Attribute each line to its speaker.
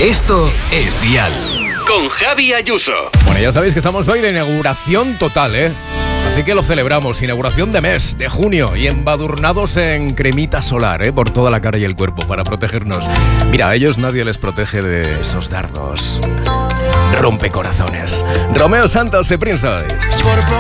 Speaker 1: Esto es Dial. Con Javi Ayuso.
Speaker 2: Bueno, ya sabéis que estamos hoy de inauguración total, ¿eh? Así que lo celebramos, inauguración de mes, de junio, y embadurnados en cremita solar, por toda la cara y el cuerpo, para protegernos. Mira, a ellos nadie les protege de esos dardos rompecorazones. Romeo Santos y Prince Royce.